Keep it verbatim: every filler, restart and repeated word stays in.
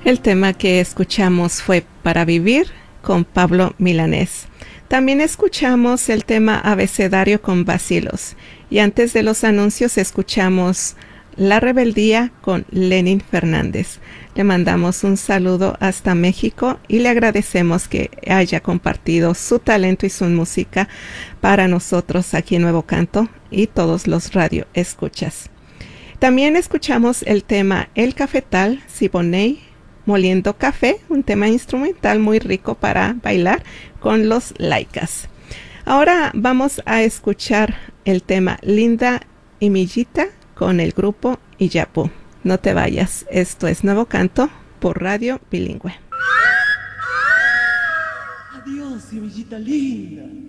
El tema que escuchamos fue Para Vivir con Pablo Milanés. También escuchamos el tema Abecedario con Bacilos. Y antes de los anuncios escuchamos La Rebeldía con Lenin Fernández. Le mandamos un saludo hasta México y le agradecemos que haya compartido su talento y su música para nosotros aquí en Nuevo Canto y todos los radio escuchas. También escuchamos el tema El Cafetal, Siboney, Moliendo Café, un tema instrumental muy rico para bailar con los laicas. Ahora vamos a escuchar el tema Linda y Millita con el grupo Iyapu. No te vayas, esto es Nuevo Canto por Radio Bilingüe. Adiós, Millita linda.